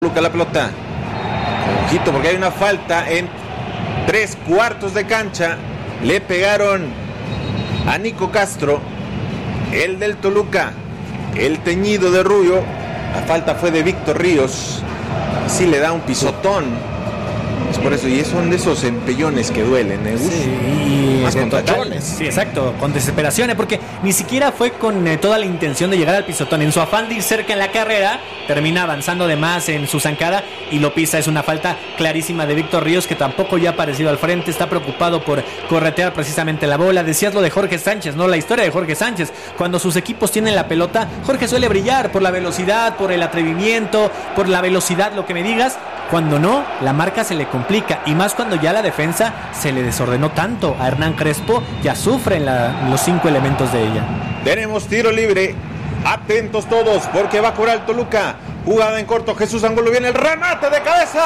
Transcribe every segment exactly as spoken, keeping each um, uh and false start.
Toluca la pelota. Ojito porque hay una falta en tres cuartos de cancha. Le pegaron a Nico Castro, el del Toluca, el teñido de rubio. La falta fue de Víctor Ríos. Sí le da un pisotón. Es por eso, y son de esos empellones que duelen, ¿eh? Sí, más con total, tachones. sí, exacto, con desesperaciones, porque ni siquiera fue con eh, toda la intención de llegar al pisotón. En su afán de ir cerca en la carrera, termina avanzando de más en su zancada y lo pisa. Es una falta clarísima de Víctor Ríos, que tampoco ya ha aparecido al frente, está preocupado por corretear precisamente la bola. Decías lo de Jorge Sánchez, ¿no? La historia de Jorge Sánchez. Cuando sus equipos tienen la pelota, Jorge suele brillar por la velocidad, por el atrevimiento, por la velocidad, lo que me digas. Cuando no, la marca se le complica, y más cuando ya la defensa se le desordenó tanto a Hernán Crespo, ya sufren la, los cinco elementos de ella. Tenemos tiro libre, atentos todos porque va a cobrar el Toluca. Jugada en corto, Jesús Angulo, viene el remate de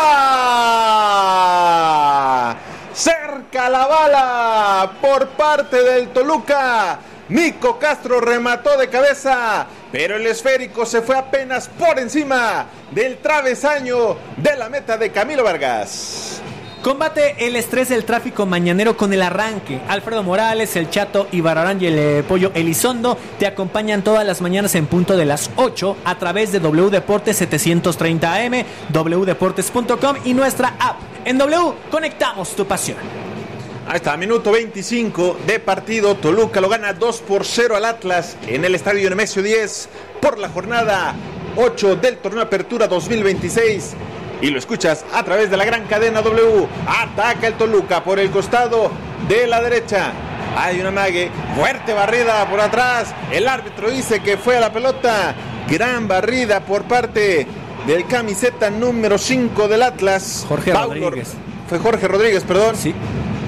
cabeza. Cerca la bala por parte del Toluca. Nico Castro remató de cabeza, pero el esférico se fue apenas por encima del travesaño de la meta de Camilo Vargas. Combate el estrés del tráfico mañanero con el arranque. Alfredo Morales, el Chato y Barrarán y el eh, Pollo Elizondo te acompañan todas las mañanas en punto de las ocho a través de W Deportes setecientos treinta A M, w deportes punto com y nuestra app. En W conectamos tu pasión. Ahí está, minuto veinticinco de partido. Toluca lo gana dos por cero al Atlas en el estadio Nemesio diez por la jornada ocho del torneo Apertura dos mil veintiséis. Y lo escuchas a través de la gran cadena W. Ataca el Toluca por el costado de la derecha. Hay una mague, fuerte barrida por atrás. El árbitro dice que fue a la pelota. Gran barrida por parte del camiseta número cinco del Atlas. Jorge Paulo, Rodríguez. Fue Jorge Rodríguez, perdón. Sí.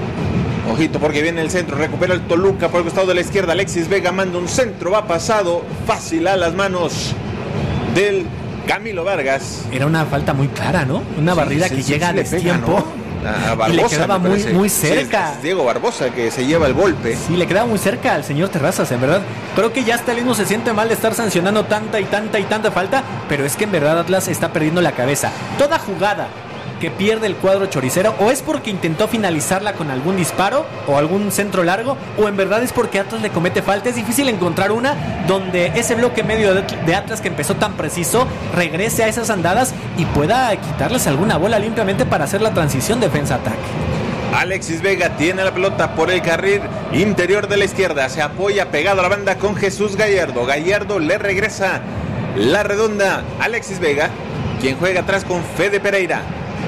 Ojito porque viene el centro, recupera el Toluca por el costado de la izquierda. Alexis Vega manda un centro, va pasado fácil a las manos del Camilo Vargas. Era una falta muy clara, ¿no? Una sí, barrida sí, que sí, llega sí, a le pega, destiempo, ¿no? A Barbosa, y le quedaba muy, muy cerca. Sí, es Diego Barbosa que se lleva el golpe. Sí, le quedaba muy cerca al señor Terrazas, en verdad. Creo que ya hasta él mismo se siente mal de estar sancionando tanta y tanta y tanta falta, pero es que en verdad Atlas está perdiendo la cabeza. Toda jugada que pierde el cuadro choricero, o es porque intentó finalizarla con algún disparo o algún centro largo, o en verdad es porque Atlas le comete falta. Es difícil encontrar una donde ese bloque medio de Atlas que empezó tan preciso regrese a esas andadas y pueda quitarles alguna bola limpiamente para hacer la transición defensa-ataque. Alexis Vega tiene la pelota por el carril interior de la izquierda, se apoya pegado a la banda con Jesús Gallardo. Gallardo le regresa la redonda. Alexis Vega, quien juega atrás con Fede Pereira,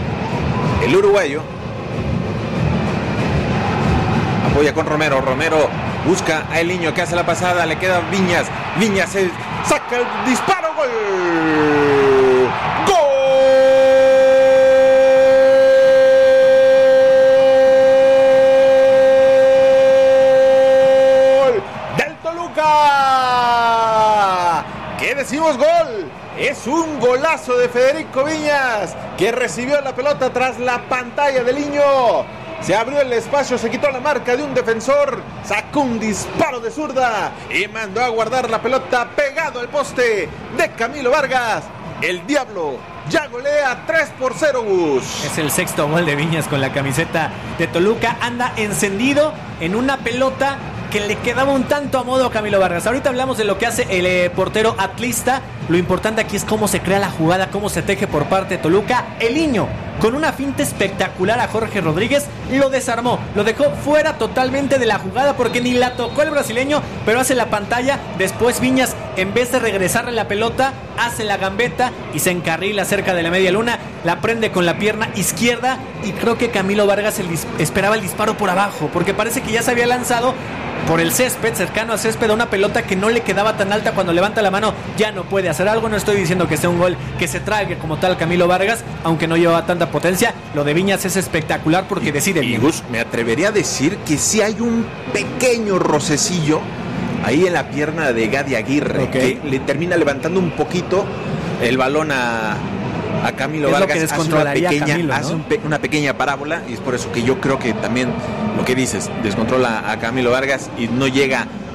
el uruguayo. Apoya con Romero. Romero busca a El Niño que hace la pasada. Le queda Viñas. Viñas se saca el disparo. ¡Gol! ¡Gol! ¡Del Toluca! ¿Qué decimos gol? Es un golazo de Federico Viñas, que recibió la pelota tras la pantalla del Niño. Se abrió el espacio, se quitó la marca de un defensor, sacó un disparo de zurda y mandó a guardar la pelota pegado al poste de Camilo Vargas. El Diablo ya golea tres por cero, Gus. Es el sexto gol de Viñas con la camiseta de Toluca. Anda encendido en una pelota que le quedaba un tanto a modo a Camilo Vargas. Ahorita hablamos de lo que hace el eh, portero atlista. Lo importante aquí es cómo se crea la jugada, cómo se teje por parte de Toluca. El Niño, con una finta espectacular a Jorge Rodríguez, lo desarmó, lo dejó fuera totalmente de la jugada porque ni la tocó el brasileño, pero hace la pantalla. Después Viñas, en vez de regresarle la pelota, hace la gambeta y se encarrila cerca de la media luna, la prende con la pierna izquierda, y creo que Camilo Vargas el dis- esperaba el disparo por abajo, porque parece que ya se había lanzado por el césped, cercano al césped, a una pelota que no le quedaba tan alta. Cuando levanta la mano ya no puede hacer algo. No estoy diciendo que sea un gol que se trague como tal Camilo Vargas, aunque no lleva tanta potencia. Lo de Viñas es espectacular porque decide Y bien. Gus, me atrevería a decir que sí hay un pequeño rocecillo ahí en la pierna de Gadi Aguirre, okay, que le termina levantando un poquito el balón a, a Camilo es Vargas. Lo que descontrolaría hace una pequeña, Camilo, ¿no? hace un pe- una pequeña parábola, y es por eso que yo creo que también lo que dices, descontrola a Camilo Vargas y no llega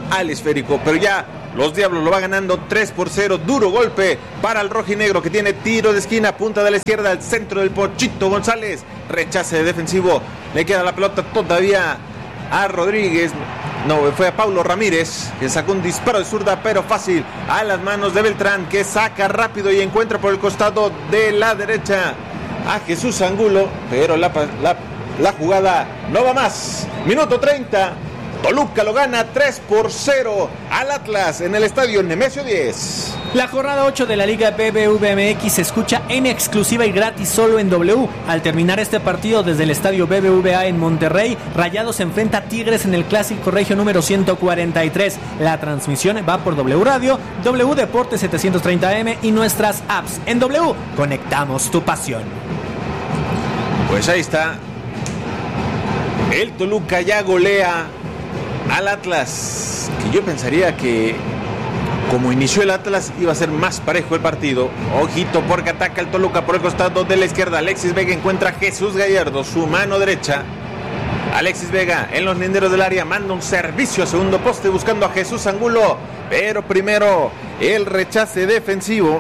al esférico, pero ya los Diablos lo va ganando tres por cero. Duro golpe para el rojinegro, que tiene tiro de esquina, punta de la izquierda, al centro del Ponchito González. Rechace defensivo. Le queda la pelota todavía a Rodríguez. No, fue a Paulo Ramírez, que sacó un disparo de zurda, pero fácil, a las manos de Beltrán, que saca rápido y encuentra por el costado de la derecha a Jesús Angulo, pero la, la, la jugada no va más. Minuto treinta. Toluca lo gana tres por cero al Atlas en el estadio Nemesio diez. La jornada ocho de la Liga B B V M X se escucha en exclusiva y gratis solo en W. Al terminar este partido desde el estadio B B V A en Monterrey, Rayados enfrenta a Tigres en el Clásico Regio número ciento cuarenta y tres. La transmisión va por W Radio, W Deportes setecientos treinta M y nuestras apps. En W, conectamos tu pasión. Pues ahí está. El Toluca ya golea al Atlas, que yo pensaría que como inició el Atlas iba a ser más parejo el partido. Ojito porque ataca el Toluca por el costado de la izquierda. Alexis Vega encuentra a Jesús Gallardo, su mano derecha. Alexis Vega en los linderos del área manda un servicio a segundo poste buscando a Jesús Angulo, pero primero el rechace defensivo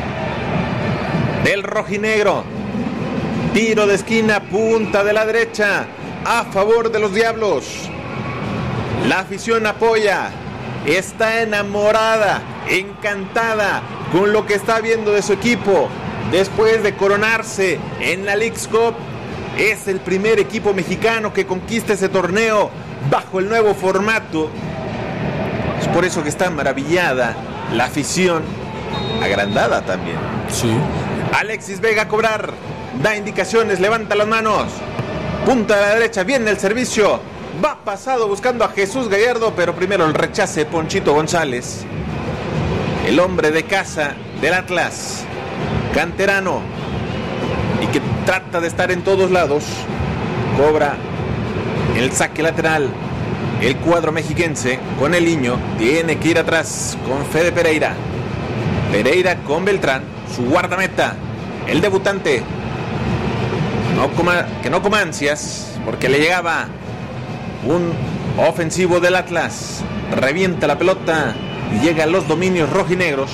del rojinegro. Tiro de esquina, punta de la derecha a favor de los Diablos. La afición apoya, está enamorada, encantada con lo que está viendo de su equipo. Después de coronarse en la Leagues Cup, es el primer equipo mexicano que conquista ese torneo bajo el nuevo formato. Es por eso que está maravillada la afición, agrandada también. Sí. Alexis Vega a cobrar, da indicaciones, levanta las manos, punta a la derecha, viene el servicio. Va pasado buscando a Jesús Gallardo, pero primero el rechace Ponchito González, el hombre de casa del Atlas, canterano, y que trata de estar en todos lados. Cobra el saque lateral el cuadro mexiquense con el niño. Tiene que ir atrás con Fede Pereira. Pereira con Beltrán, su guardameta, el debutante. No coma, que no coma ansias, porque le llegaba un ofensivo del Atlas. Revienta la pelota y llega a los dominios rojinegros.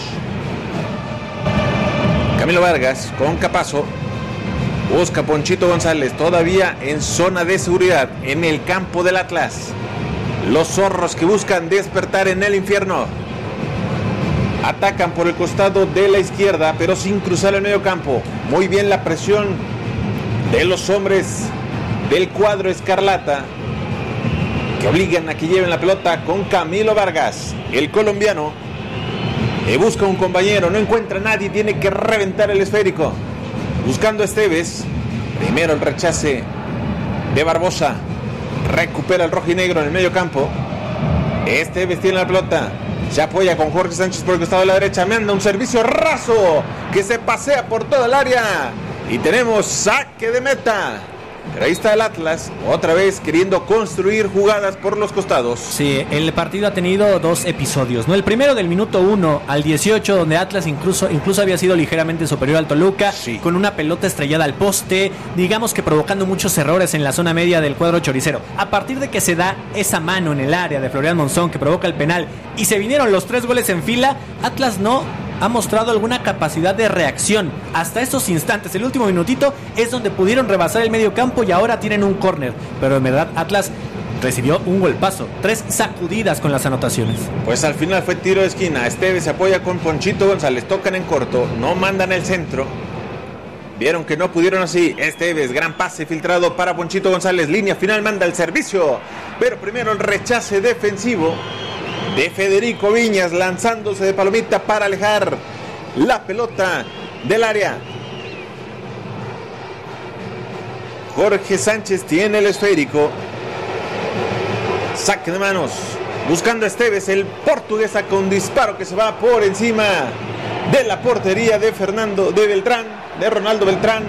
Camilo Vargas con Capazo. Busca Ponchito González, todavía en zona de seguridad en el campo del Atlas. Los zorros que buscan despertar en el infierno. Atacan por el costado de la izquierda, pero sin cruzar el medio campo. Muy bien la presión de los hombres del cuadro escarlata, que obligan a que lleven la pelota con Camilo Vargas, el colombiano, que busca un compañero, no encuentra a nadie, tiene que reventar el esférico. Buscando a Esteves, primero el rechace de Barbosa, recupera el rojinegro en el medio campo. Esteves tiene la pelota, se apoya con Jorge Sánchez por el costado de la derecha, manda un servicio raso que se pasea por toda el área y tenemos saque de meta. Pero ahí está el Atlas, otra vez queriendo construir jugadas por los costados. Sí, el partido ha tenido dos episodios, ¿no? El primero del minuto uno al dieciocho, donde Atlas incluso, incluso había sido ligeramente superior al Toluca, sí, con una pelota estrellada al poste, digamos que provocando muchos errores en la zona media del cuadro choricero. A partir de que se da esa mano en el área de Florian Monzón que provoca el penal y se vinieron los tres goles en fila, Atlas no ha mostrado alguna capacidad de reacción hasta estos instantes. El último minutito es donde pudieron rebasar el medio campo y ahora tienen un córner, pero en verdad Atlas recibió un golpazo, tres sacudidas con las anotaciones. Pues al final fue tiro de esquina. Esteves se apoya con Ponchito González, tocan en corto, no mandan el centro. Vieron que no pudieron así. Esteves, gran pase filtrado para Ponchito González, línea final, manda el servicio, pero primero el rechace defensivo de Federico Viñas, lanzándose de palomita para alejar la pelota del área. Jorge Sánchez tiene el esférico. Saque de manos, buscando a Esteves, el portugués saca un disparo que se va por encima de la portería de Fernando, de Beltrán, de Ronaldo Beltrán.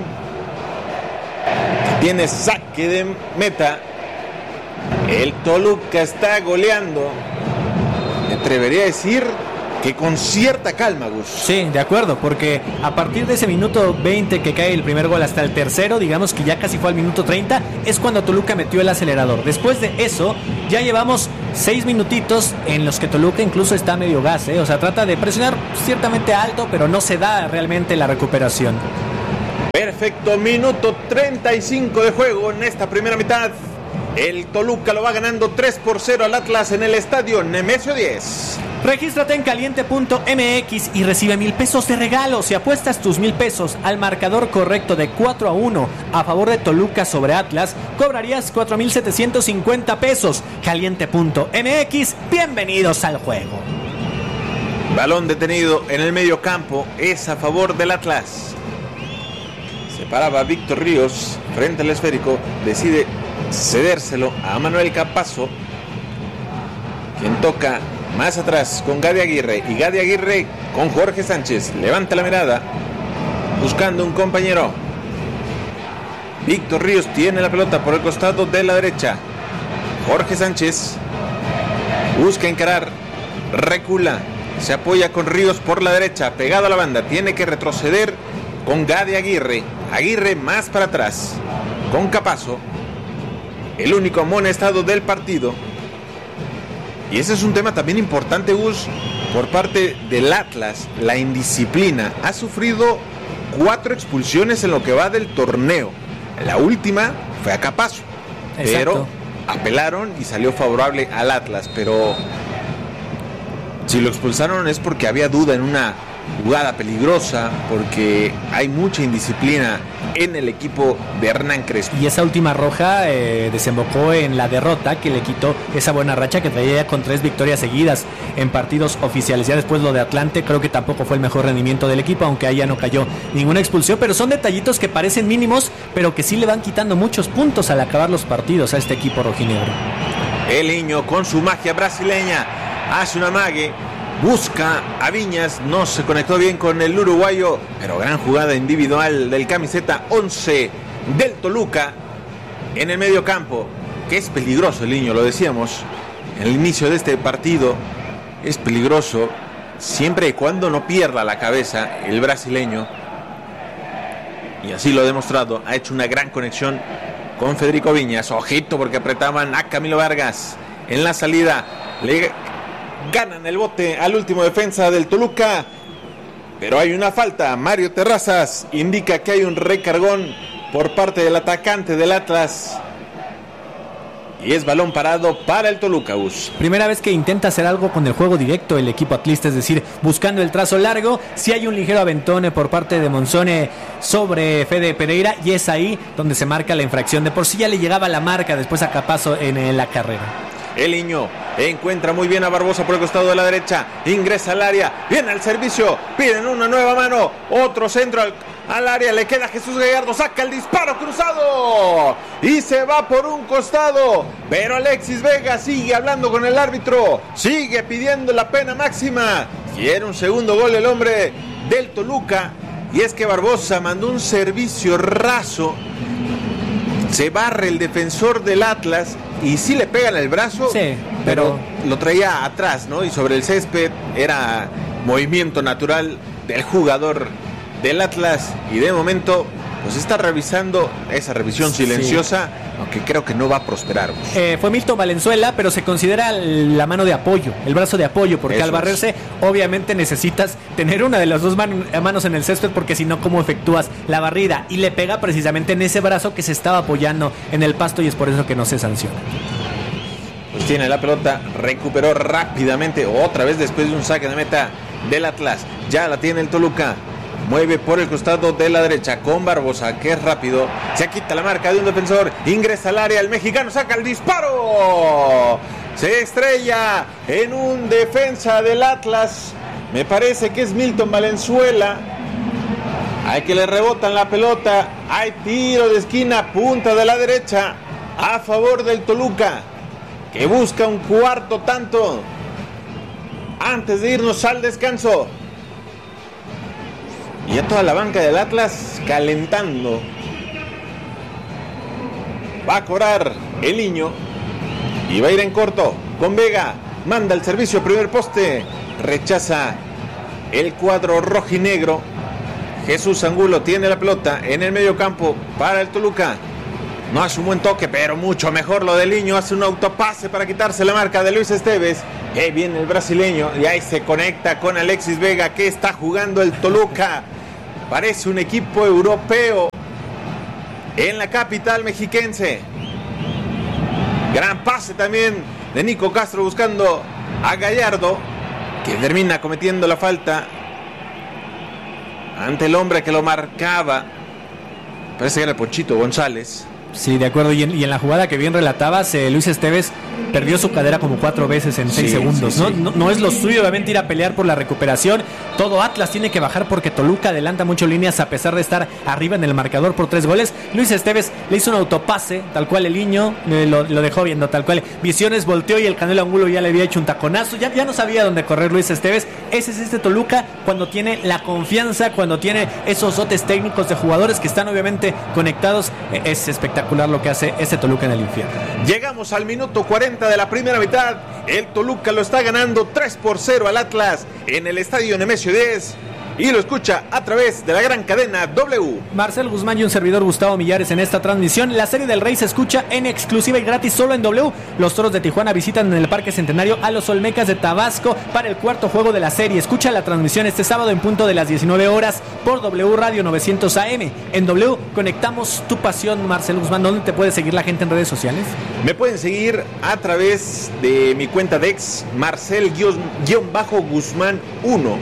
Tiene saque de meta. El Toluca está goleando. Me atrevería a decir que con cierta calma, Gus. Sí, de acuerdo, porque a partir de ese minuto veinte que cae el primer gol hasta el tercero, digamos que ya casi fue al minuto treinta, es cuando Toluca metió el acelerador. Después de eso, ya llevamos seis minutitos en los que Toluca incluso está medio gas, ¿eh? O sea, trata de presionar ciertamente alto, pero no se da realmente la recuperación. Perfecto, minuto treinta y cinco de juego en esta primera mitad. El Toluca lo va ganando tres por cero al Atlas en el estadio Nemesio diez. Regístrate en caliente punto m x y recibe mil pesos de regalo si apuestas tus mil pesos al marcador correcto de cuatro a uno a favor de Toluca sobre Atlas. Cobrarías cuatro mil setecientos cincuenta pesos. caliente punto m x, bienvenidos al juego. Balón detenido en el medio campo, es a favor del Atlas. Se paraba Víctor Ríos frente al esférico, decide cedérselo a Manuel Campazzo, quien toca más atrás con Gadi Aguirre, y Gadi Aguirre con Jorge Sánchez. Levanta la mirada buscando un compañero. Víctor Ríos tiene la pelota por el costado de la derecha. Jorge Sánchez busca encarar, recula, se apoya con Ríos por la derecha, pegado a la banda, tiene que retroceder con Gadi Aguirre. Aguirre más para atrás con Campazzo, el único amonestado del partido. Y ese es un tema también importante, Gus, por parte del Atlas. La indisciplina. Ha sufrido cuatro expulsiones en lo que va del torneo. La última fue a Campazzo, pero apelaron y salió favorable al Atlas. Pero si lo expulsaron es porque había duda en una jugada peligrosa, porque hay mucha indisciplina en el equipo de Hernán Crespo. Y esa última roja eh, desembocó en la derrota que le quitó esa buena racha que traía con tres victorias seguidas en partidos oficiales. Ya después lo de Atlante creo que tampoco fue el mejor rendimiento del equipo, aunque ahí ya no cayó ninguna expulsión, pero son detallitos que parecen mínimos, pero que sí le van quitando muchos puntos al acabar los partidos a este equipo rojinegro. El Niño con su magia brasileña hace una amague, busca a Viñas, no se conectó bien con el uruguayo, pero gran jugada individual del camiseta once del Toluca en el medio campo, que es peligroso el Niño, lo decíamos en el inicio de este partido, es peligroso siempre y cuando no pierda la cabeza el brasileño, y así lo ha demostrado. Ha hecho una gran conexión con Federico Viñas. Ojito porque apretaban a Camilo Vargas en la salida, le ganan el bote al último defensa del Toluca, pero hay una falta. Mario Terrazas indica que hay un recargón por parte del atacante del Atlas y es balón parado para el Toluca. Bus. Primera vez que intenta hacer algo con el juego directo el equipo atlista, es decir, buscando el trazo largo. Si sí hay un ligero aventón por parte de Monzone sobre Fede Pereira, y es ahí donde se marca la infracción. De por sí ya le llegaba la marca después a Campazzo en, en la carrera. El Niño encuentra muy bien a Barbosa por el costado de la derecha, ingresa al área, viene al servicio, piden una nueva mano, otro centro al, al área, le queda Jesús Gallardo, saca el disparo cruzado y se va por un costado, pero Alexis Vega sigue hablando con el árbitro, sigue pidiendo la pena máxima, quiere un segundo gol el hombre del Toluca, y es que Barbosa mandó un servicio raso, se barre el defensor del Atlas y sí le pegan el brazo, sí, pero... pero lo traía atrás, ¿no? Y sobre el césped era movimiento natural del jugador del Atlas, y de momento pues está revisando esa revisión silenciosa, sí, aunque creo que no va a prosperar. Eh, fue Milton Valenzuela, pero se considera la mano de apoyo, el brazo de apoyo, porque Eso al barrerse es. obviamente necesitas tener una de las dos man- manos en el césped, porque si no, ¿cómo efectúas la barrida? Y le pega precisamente en ese brazo que se estaba apoyando en el pasto, y es por eso que no se sanciona. Pues tiene la pelota, recuperó rápidamente, otra vez después de un saque de meta del Atlas, ya la tiene el Toluca. Mueve por el costado de la derecha con Barbosa, que es rápido, se quita la marca de un defensor, ingresa al área, el mexicano saca el disparo, se estrella en un defensa del Atlas, me parece que es Milton Valenzuela, hay que le rebotan la pelota, hay tiro de esquina, punta de la derecha, a favor del Toluca, que busca un cuarto tanto antes de irnos al descanso. Y ya toda la banca del Atlas calentando. Va a cobrar el Niño y va a ir en corto con Vega. Manda el servicio, primer poste. rechaza el cuadro rojinegro. Jesús Angulo tiene la pelota en el medio campo para el Toluca. No hace un buen toque, pero mucho mejor lo del Niño. Hace un autopase para quitarse la marca de Luis Esteves. Y ahí viene el brasileño y ahí se conecta con Alexis Vega. Que está jugando el Toluca. Parece un equipo europeo en la capital mexiquense. Gran pase también de Nico Castro buscando a Gallardo, que termina cometiendo la falta ante el hombre que lo marcaba. Parece que era el Ponchito González. Sí, de acuerdo. Y en, y en la jugada que bien relatabas, eh, Luis Esteves perdió su cadera como cuatro veces en seis sí, segundos. Sí, ¿no? Sí. No, no es lo suyo, obviamente, ir a pelear por la recuperación. Todo Atlas tiene que bajar porque Toluca adelanta mucho líneas a pesar de estar arriba en el marcador por tres goles. Luis Esteves le hizo un autopase, tal cual el Niño eh, lo, lo dejó viendo, tal cual. Visiones volteó y el Canelo Angulo ya le había hecho un taconazo. Ya, ya no sabía dónde correr Luis Esteves. Ese es este Toluca cuando tiene la confianza, cuando tiene esos dotes técnicos de jugadores que están obviamente conectados. Eh, es espectacular lo que hace ese Toluca en el infierno. Llegamos al minuto cuarenta de la primera mitad. El Toluca lo está ganando tres por cero al Atlas en el estadio Nemesio diez. Y lo escucha a través de la gran cadena W. Marcel Guzmán y un servidor Gustavo Millares en esta transmisión. La Serie del Rey se escucha en exclusiva y gratis solo en W. Los Toros de Tijuana visitan en el Parque Centenario a los Olmecas de Tabasco para el cuarto juego de la serie. Escucha la transmisión este sábado en punto de las diecinueve horas por W Radio novecientos A M. En W conectamos tu pasión, Marcel Guzmán. ¿Dónde te puede seguir la gente en redes sociales? Me pueden seguir a través de mi cuenta de ex, Marcel-Guzmán uno.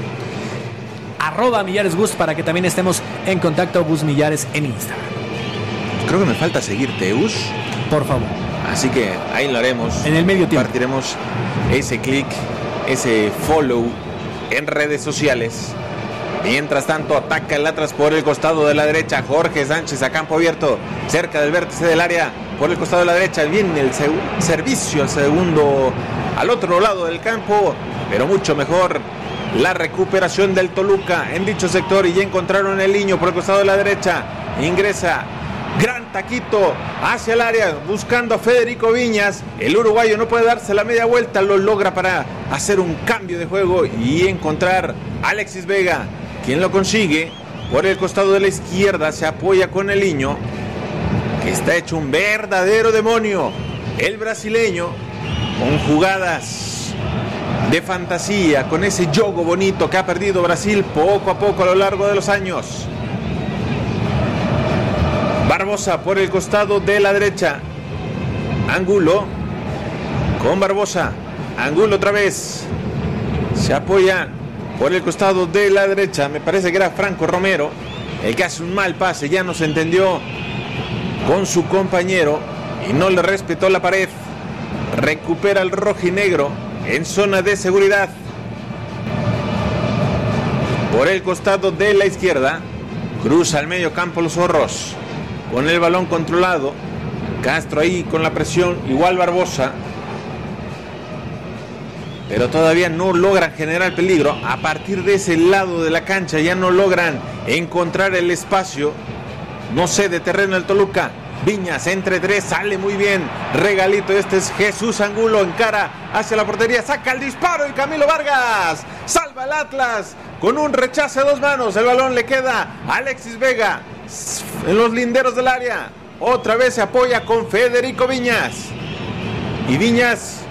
Arroba Millares Gus para que también estemos en contacto. Gus Millares en Instagram. Creo que me falta seguirte, Gus. Por favor. Así que ahí lo haremos. En el medio tiempo. Compartiremos ese clic, ese follow en redes sociales. Mientras tanto, ataca el Atlas por el costado de la derecha. Jorge Sánchez a campo abierto, cerca del vértice del área. Por el costado de la derecha viene el seg- servicio al segundo, al otro lado del campo, pero mucho mejor la recuperación del Toluca en dicho sector. Y ya encontraron el Niño por el costado de la derecha. Ingresa, gran taquito hacia el área, buscando a Federico Viñas. El uruguayo no puede darse la media vuelta, lo logra para hacer un cambio de juego y encontrar a Alexis Vega, quien lo consigue por el costado de la izquierda. Se apoya con el Niño, que está hecho un verdadero demonio. El brasileño, con jugadas de fantasía, con ese juego bonito que ha perdido Brasil poco a poco a lo largo de los años. Barbosa por el costado de la derecha. Angulo con Barbosa. Angulo otra vez. Se apoya por el costado de la derecha. Me parece que era Franco Romero el que hace un mal pase. Ya no se entendió con su compañero y no le respetó la pared. Recupera el rojinegro en zona de seguridad. Por el costado de la izquierda, cruza al medio campo los zorros, con el balón controlado. Castro ahí con la presión, igual Barbosa, pero todavía no logran generar peligro. A partir de ese lado de la cancha ya no logran encontrar el espacio. No cede terreno el Toluca. Viñas entre tres, sale muy bien. Regalito, este es Jesús Angulo, encara hacia la portería, saca el disparo y Camilo Vargas salva el Atlas con un rechace a dos manos. El balón le queda a Alexis Vega en los linderos del área. Otra vez se apoya con Federico Viñas. Y Viñas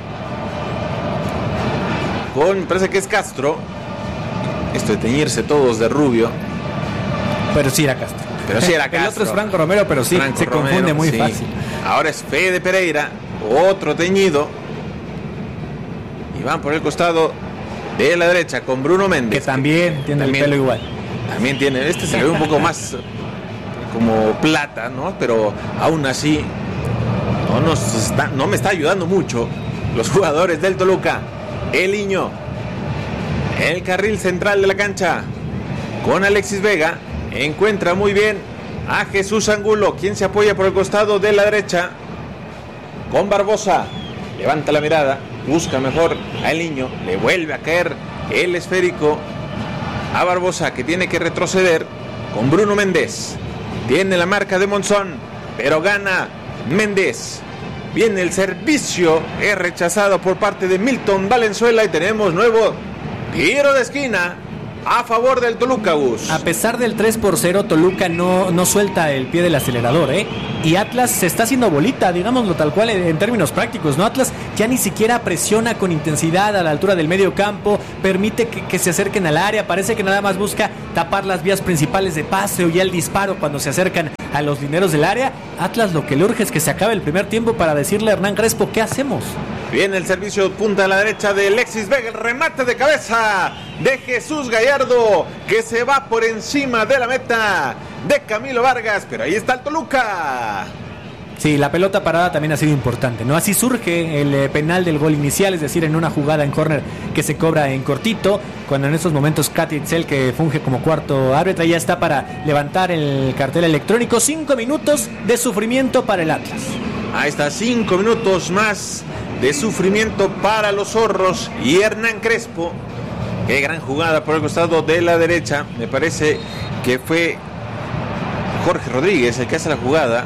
con, parece que es Castro. Esto de teñirse todos de rubio. Pero sí era Castro. Pero sí era Castro. El otro es Franco Romero, pero sí, Franco se Romero, confunde muy sí. fácil. Ahora es Fede Pereira, otro teñido. Y van por el costado de la derecha con Bruno Méndez. Que también tiene también, el pelo igual. También tiene, este se le ve un poco más como plata, ¿no? Pero aún así no, nos está, no me está ayudando mucho los jugadores del Toluca. El Niño, el carril central de la cancha con Alexis Vega. Encuentra muy bien a Jesús Angulo, quien se apoya por el costado de la derecha con Barbosa. Levanta la mirada, busca mejor al Niño, le vuelve a caer el esférico a Barbosa, que tiene que retroceder con Bruno Méndez. Tiene la marca de Monzón, pero gana Méndez. Viene el servicio, es rechazado por parte de Milton Valenzuela y tenemos nuevo Tiro de esquina a favor del Toluca, Gus. A pesar del tres por cero, Toluca no, no suelta el pie del acelerador, ¿eh? Y Atlas se está haciendo bolita, digámoslo tal cual en términos prácticos, ¿no? Atlas ya ni siquiera presiona con intensidad a la altura del medio campo, permite que, que se acerquen al área, parece que nada más busca tapar las vías principales de pase o ya el disparo cuando se acercan a los dineros del área. Atlas lo que le urge es que se acabe el primer tiempo para decirle a Hernán Crespo, ¿qué hacemos? Viene el servicio punta a la derecha de Alexis Vega, el remate de cabeza de Jesús Gallardo, que se va por encima de la meta de Camilo Vargas, pero ahí está el Toluca. Sí, la pelota parada también ha sido importante, ¿no? Así surge el eh, penal del gol inicial, es decir, en una jugada en córner que se cobra en cortito, cuando en estos momentos Katy Itzel, que funge como cuarto árbitro, ya está para levantar el cartel electrónico. Cinco minutos de sufrimiento para el Atlas. Ahí está, cinco minutos más de sufrimiento para los zorros y Hernán Crespo. Qué gran jugada por el costado de la derecha. Me parece que fue Jorge Rodríguez el que hace la jugada.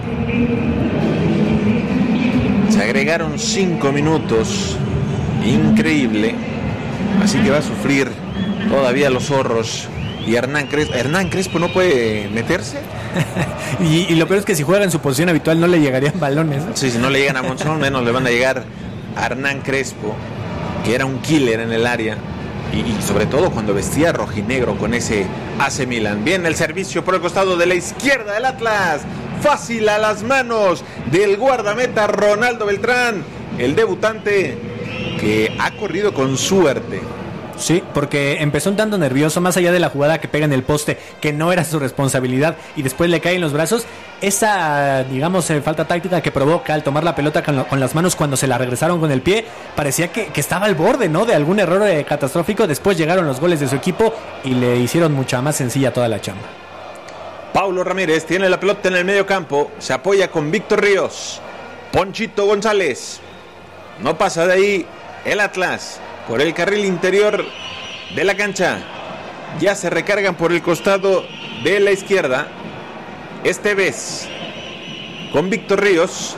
Se agregaron cinco minutos. Increíble. Así que va a sufrir todavía los zorros. Y Hernán Crespo, Hernán Crespo no puede meterse. y, y lo peor es que si juega en su posición habitual no le llegarían balones, ¿no? Sí, si no le llegan a Monzón, menos le van a llegar a Hernán Crespo, que era un killer en el área. Y, y sobre todo cuando vestía rojinegro con ese A C Milan. Viene el servicio por el costado de la izquierda del Atlas. Fácil a las manos del guardameta Ronaldo Beltrán, el debutante que ha corrido con suerte. Sí, porque empezó un tanto nervioso, más allá de la jugada que pega en el poste, que no era su responsabilidad, y después le cae en los brazos. Esa, digamos, eh, falta táctica que provoca al tomar la pelota con, lo, con las manos cuando se la regresaron con el pie, parecía que, que estaba al borde, ¿no?, de algún error eh, catastrófico. Después llegaron los goles de su equipo y le hicieron mucha más sencilla toda la chamba. Paulo Ramírez tiene la pelota en el medio campo, se apoya con Víctor Ríos. Ponchito González, no pasa de ahí el Atlas. Por el carril interior de la cancha. Ya se recargan por el costado de la izquierda. Esteves con Víctor Ríos.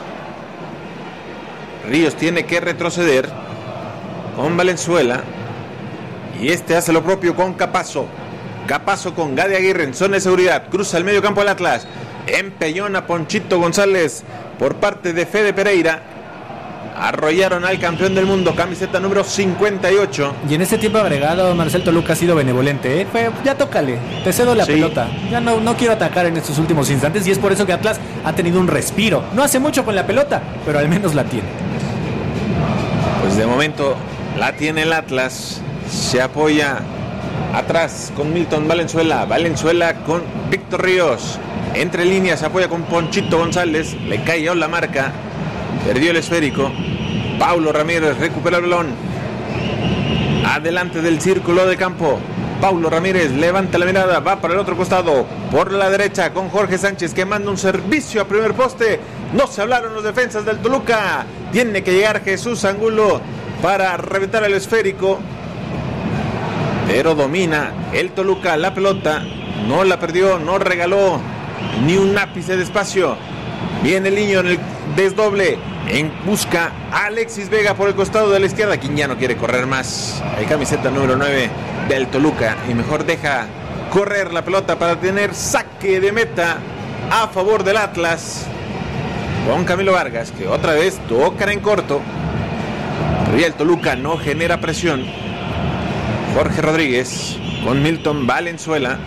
Ríos tiene que retroceder con Valenzuela. Y este hace lo propio con Capazo. Capazo con Gadi Aguirre en zona de seguridad. Cruza el medio campo del Atlas. Empellona Ponchito González por parte de Fede Pereira. Arrollaron al campeón del mundo, camiseta número cincuenta y ocho. Y en este tiempo agregado, Marcel, Toluca ha sido benevolente, ¿eh? Fue, ya tócale, te cedo la sí. pelota. Ya no, no quiero atacar en estos últimos instantes. Y es por eso que Atlas ha tenido un respiro. No hace mucho con la pelota, pero al menos la tiene. Pues de momento la tiene el Atlas. Se apoya atrás con Milton Valenzuela. Valenzuela con Víctor Ríos. Entre líneas se apoya con Ponchito González. Le cayó la marca. Perdió el esférico. Paulo Ramírez recupera el balón. Adelante del círculo de campo. Paulo Ramírez levanta la mirada. Va para el otro costado. Por la derecha con Jorge Sánchez, que manda un servicio a primer poste. No se hablaron los defensas del Toluca. Tiene que llegar Jesús Angulo para reventar el esférico. Pero domina el Toluca la pelota. No la perdió, no regaló ni un ápice de espacio. Viene el niño en el desdoble. En busca a Alexis Vega por el costado de la izquierda, quien ya no quiere correr más. El camiseta número nueve del Toluca. Y mejor deja correr la pelota para tener saque de meta a favor del Atlas. Con Camilo Vargas, que otra vez toca en corto. Pero ya el Toluca no genera presión. Jorge Rodríguez con Milton Valenzuela.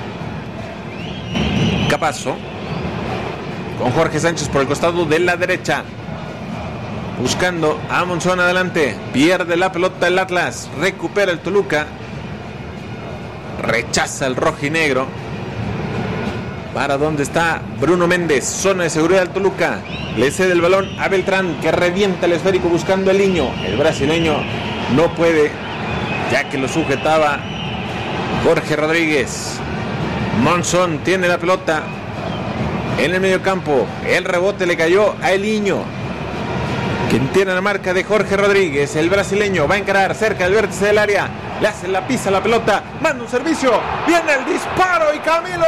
Capazo con Jorge Sánchez por el costado de la derecha. Buscando a Monzón adelante. Pierde la pelota el Atlas. Recupera el Toluca. Rechaza el rojinegro. Para donde está Bruno Méndez. Zona de seguridad del Toluca. Le cede el balón a Beltrán, que revienta el esférico buscando el niño. El brasileño no puede, ya que lo sujetaba Jorge Rodríguez. Monzón tiene la pelota en el medio campo. El rebote le cayó a El Niño, quien tiene la marca de Jorge Rodríguez. El brasileño va a encarar cerca del vértice del área. Le hace la pisa a la pelota. Manda un servicio. Viene el disparo y Camilo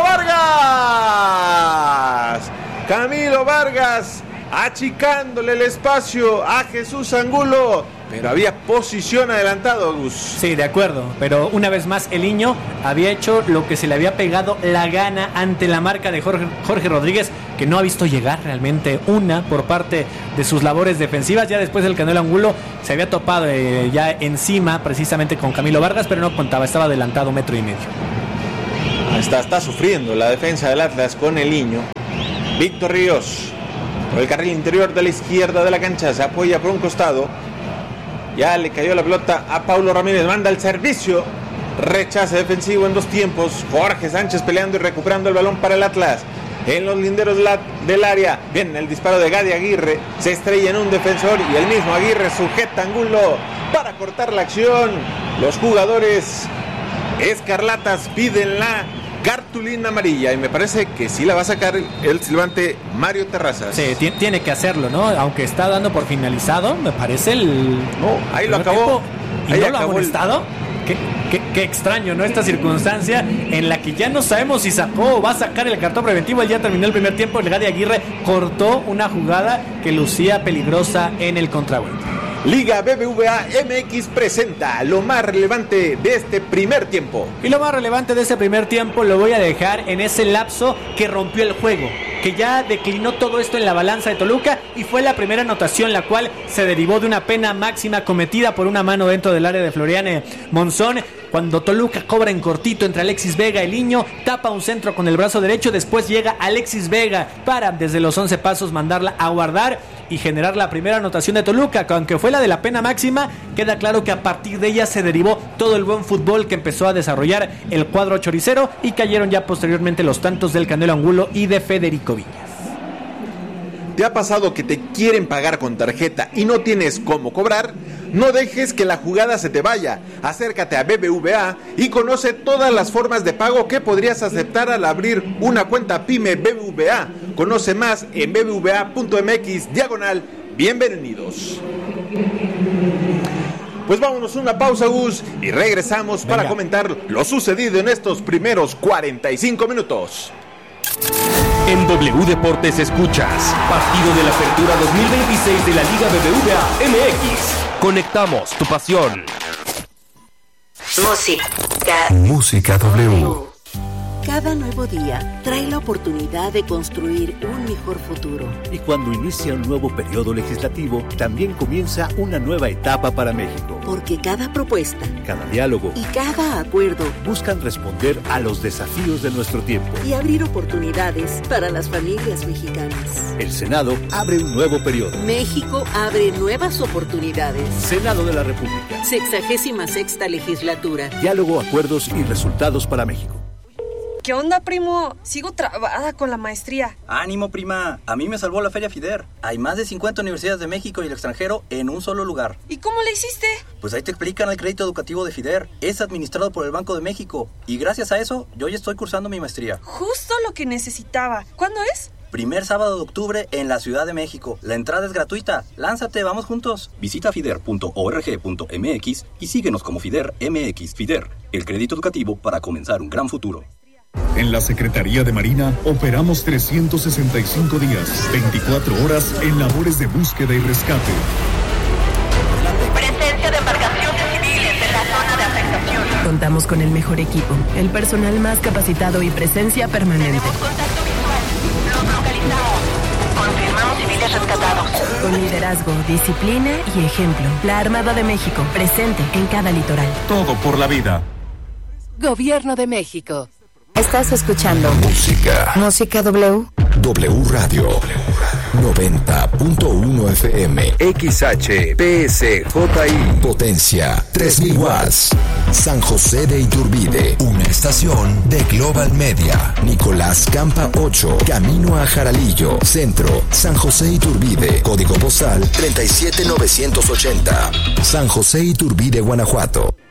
Vargas. Camilo Vargas achicándole el espacio a Jesús Angulo. pero había posición adelantado, Gus. Sí, de acuerdo, pero una vez más el Niño había hecho lo que se le había pegado la gana ante la marca de Jorge, Jorge Rodríguez, que no ha visto llegar realmente una por parte de sus labores defensivas. Ya después del Canelo Angulo se había topado eh, ya encima precisamente con Camilo Vargas, pero no contaba, estaba adelantado metro y medio. Está, está sufriendo la defensa del Atlas con el Niño. Víctor Ríos, por el carril interior de la izquierda de la cancha, se apoya por un costado. Ya le cayó la pelota a Paulo Ramírez, manda el servicio, rechace defensivo en dos tiempos. Jorge Sánchez peleando y recuperando el balón para el Atlas. En los linderos del área, bien, el disparo de Gadi Aguirre, se estrella en un defensor y el mismo Aguirre sujeta a Angulo para cortar la acción. Los jugadores escarlatas piden la cartulina amarilla y me parece que sí la va a sacar el silbante Mario Terrazas. Sí, t- tiene que hacerlo, ¿no? Aunque está dando por finalizado, me parece el... No, ahí lo acabó. ¿Y ahí no lo ha amonestado? El... ¿Qué, qué, qué extraño, ¿no? Esta circunstancia en la que ya no sabemos si sacó o va a sacar el cartón preventivo. Él ya terminó el primer tiempo, el Gadi Aguirre cortó una jugada que lucía peligrosa en el contragolpe. Liga B B V A M X presenta lo más relevante de este primer tiempo. Y lo más relevante de ese primer tiempo lo voy a dejar en ese lapso que rompió el juego, que ya declinó todo esto en la balanza de Toluca y fue la primera anotación, la cual se derivó de una pena máxima cometida por una mano dentro del área de Floriane Monzón. Cuando Toluca cobra en cortito entre Alexis Vega y el Niño, tapa un centro con el brazo derecho, después llega Alexis Vega para desde los once pasos mandarla a guardar y generar la primera anotación de Toluca, que aunque fue la de la pena máxima, queda claro que a partir de ella se derivó todo el buen fútbol que empezó a desarrollar el cuadro choricero y cayeron ya posteriormente los tantos del Canelo Angulo y de Federico Viñas. ¿Te ha pasado que te quieren pagar con tarjeta y no tienes cómo cobrar? No dejes que la jugada se te vaya. Acércate a B B V A y conoce todas las formas de pago que podrías aceptar al abrir una cuenta PYME B B V A. Conoce más en bbva.mx diagonal bienvenidos. Pues vámonos a una pausa, Gus, y regresamos Venga. para comentar lo sucedido en estos primeros cuarenta y cinco minutos. En W Deportes escuchas Partido de la Apertura dos mil veintiséis de la Liga B B V A M X. Conectamos tu pasión. Música. Música W. Cada nuevo día trae la oportunidad de construir un mejor futuro. Y cuando inicia un nuevo periodo legislativo, también comienza una nueva etapa para México. Porque cada propuesta, cada diálogo y cada acuerdo buscan responder a los desafíos de nuestro tiempo y abrir oportunidades para las familias mexicanas. El Senado abre un nuevo periodo. México abre nuevas oportunidades. Senado de la República. Sexagésima sexta legislatura. Diálogo, acuerdos y resultados para México. ¿Qué onda, primo? Sigo trabada con la maestría. Ánimo, prima. A mí me salvó la Feria FIDER. Hay más de cincuenta universidades de México y el extranjero en un solo lugar. ¿Y cómo le hiciste? Pues ahí te explican el crédito educativo de FIDER. Es administrado por el Banco de México. Y gracias a eso, yo ya estoy cursando mi maestría. Justo lo que necesitaba. ¿Cuándo es? Primer sábado de octubre en la Ciudad de México. La entrada es gratuita. Lánzate, vamos juntos. Visita fider punto org punto m x y síguenos como FIDER M X. FIDER, el crédito educativo para comenzar un gran futuro. En la Secretaría de Marina operamos trescientos sesenta y cinco días, veinticuatro horas en labores de búsqueda y rescate. Presencia de embarcaciones civiles en la zona de afectación. Contamos con el mejor equipo, el personal más capacitado y presencia permanente. Tenemos contacto visual. Los localizamos. Confirmamos civiles rescatados. Con liderazgo, disciplina y ejemplo. La Armada de México, presente en cada litoral. Todo por la vida. Gobierno de México. Estás escuchando Música. Música W. W Radio. noventa punto uno F M. X H P S J I. Potencia tres mil watts. San José de Iturbide. Una estación de Global Media. Nicolás Campa ocho. Camino a Jaralillo. Centro. San José Iturbide. Código postal treinta y siete novecientos ochenta. San José Iturbide, Guanajuato.